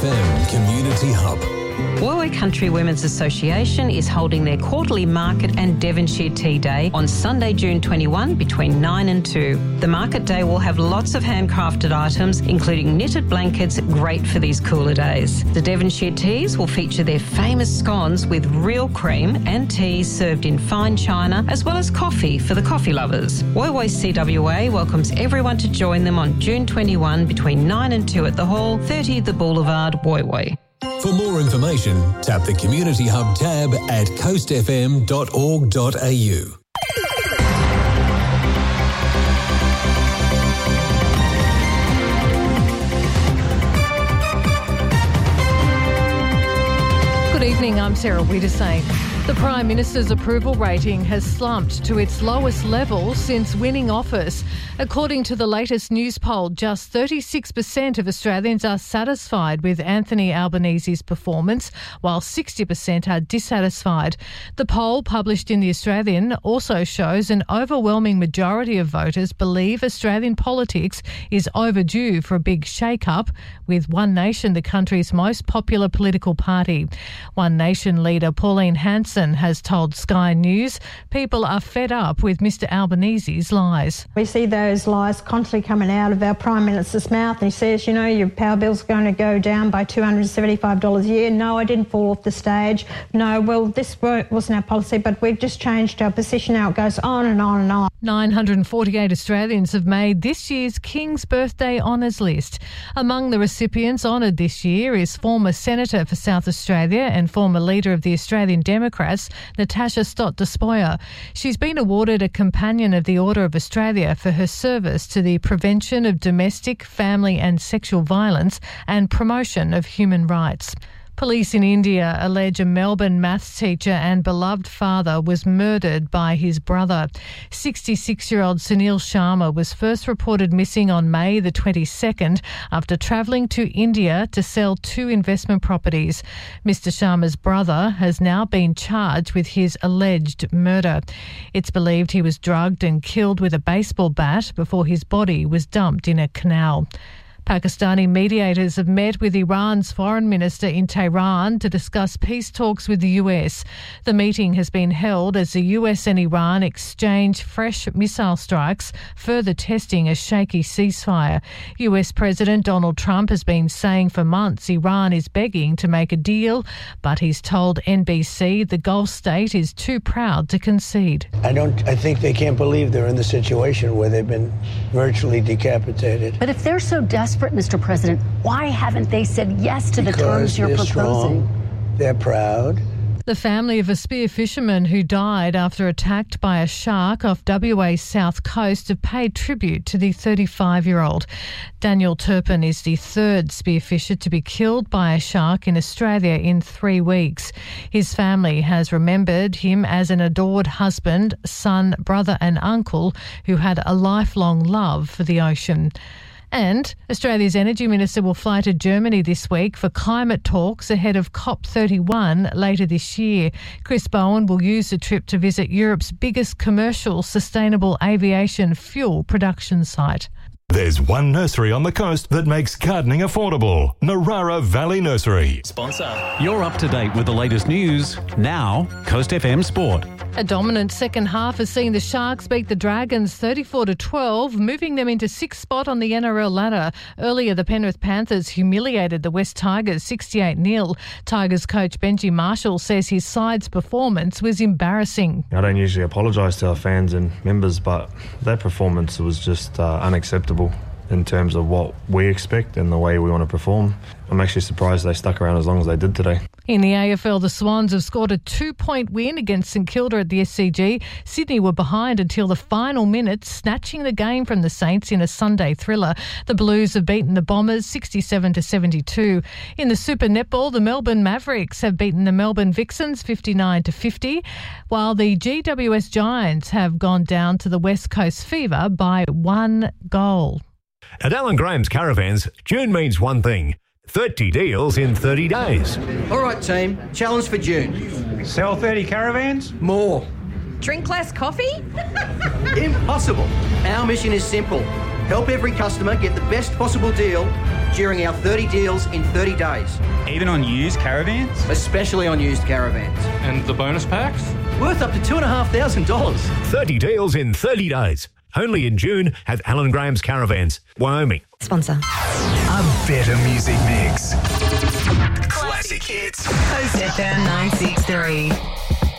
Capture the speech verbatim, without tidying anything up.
F M Community Hub. Woiwoi Country Women's Association is holding their quarterly market and Devonshire Tea Day on Sunday, June twenty-first between nine and two. The market day will have lots of handcrafted items, including knitted blankets, great for these cooler days. The Devonshire teas will feature their famous scones with real cream and tea served in fine china, as well as coffee for the coffee lovers. Woiwoi C W A welcomes everyone to join them on June twenty-first between nine and two at the Hall, thirty The Boulevard, Woiwoi. For more information, tap the Community Hub tab at coast f m dot org dot a u. Good evening, I'm Sarah Wiedersay. The Prime Minister's approval rating has slumped to its lowest level since winning office. According to the latest news poll, just thirty-six percent of Australians are satisfied with Anthony Albanese's performance, while sixty percent are dissatisfied. The poll, published in The Australian, also shows an overwhelming majority of voters believe Australian politics is overdue for a big shake-up, with One Nation the country's most popular political party. One Nation leader Pauline Hanson has told Sky News people are fed up with Mr Albanese's lies. We see those lies constantly coming out of our Prime Minister's mouth, and he says, you know, your power bill's going to go down by two hundred seventy-five dollars a year. No, I didn't fall off the stage. No, well, this wasn't our policy, but we've just changed our position. Now it goes on and on and on. nine hundred forty-eight Australians have made this year's King's Birthday Honours list. Among the recipients honoured this year is former Senator for South Australia and former leader of the Australian Democrats, Natasha Stott Despoja. She's been awarded a Companion of the Order of Australia for her service to the prevention of domestic, family and sexual violence and promotion of human rights. Police in India allege a Melbourne maths teacher and beloved father was murdered by his brother. sixty-six-year-old Sunil Sharma was first reported missing on May the twenty-second after travelling to India to sell two investment properties. Mister Sharma's brother has now been charged with his alleged murder. It's believed he was drugged and killed with a baseball bat before his body was dumped in a canal. Pakistani mediators have met with Iran's foreign minister in Tehran to discuss peace talks with the U S. The meeting has been held as the U S and Iran exchange fresh missile strikes, further testing a shaky ceasefire. U S President Donald Trump has been saying for months Iran is begging to make a deal, but he's told N B C the Gulf state is too proud to concede. I don't. I think they can't believe they're in the situation where they've been virtually decapitated. But if they're so desperate, Mister President, why haven't they said yes to the because terms you're they're proposing? Strong, they're proud. The family of a spear fisherman who died after attacked by a shark off W A's south coast have paid tribute to the thirty-five-year-old. Daniel Turpin is the third spearfisher to be killed by a shark in Australia in three weeks. His family has remembered him as an adored husband, son, brother and uncle who had a lifelong love for the ocean. And Australia's Energy Minister will fly to Germany this week for climate talks ahead of COP thirty-one later this year. Chris Bowen will use the trip to visit Europe's biggest commercial sustainable aviation fuel production site. There's one nursery on the coast that makes gardening affordable. Narara Valley Nursery. Sponsor. You're up to date with the latest news. Now, Coast F M Sport. A dominant second half has seen the Sharks beat the Dragons thirty-four to twelve, moving them into sixth spot on the N R L ladder. Earlier, the Penrith Panthers humiliated the West Tigers sixty-eight nil. Tigers coach Benji Marshall says his side's performance was embarrassing. I don't usually apologise to our fans and members, but their performance was just uh, unacceptable in terms of what we expect and the way we want to perform. I'm actually surprised they stuck around as long as they did today. In the A F L, the Swans have scored a two-point win against St Kilda at the S C G. Sydney were behind until the final minutes, snatching the game from the Saints in a Sunday thriller. The Blues have beaten the Bombers sixty-seven to seventy-two. In the Super Netball, the Melbourne Mavericks have beaten the Melbourne Vixens fifty-nine to fifty, while the G W S Giants have gone down to the West Coast Fever by one goal. At Alan Graham's Caravans, June means one thing. thirty deals in thirty days. All right, team. Challenge for June. Sell thirty caravans? More. Drink less coffee? Impossible. Our mission is simple. Help every customer get the best possible deal during our thirty deals in thirty days. Even on used caravans? Especially on used caravans. And the bonus packs? Worth up to two thousand five hundred dollars. thirty deals in thirty days. Only in June at Alan Graham's Caravans, Wyoming. Sponsor. A better music mix. Classic hits. Coast F M nine six three.